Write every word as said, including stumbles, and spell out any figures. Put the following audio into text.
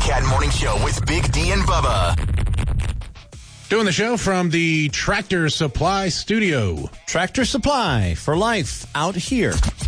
Cat Morning Show with Big D and Bubba. Doing the show from the Tractor Supply Studio. Tractor Supply for life out here.